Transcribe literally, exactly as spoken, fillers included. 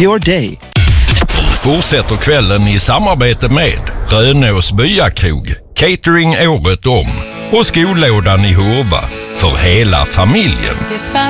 makes your day. Fortsätter kvällen i samarbete med Rönås Byakrog, catering året om och skolådan i Hurva för hela familjen.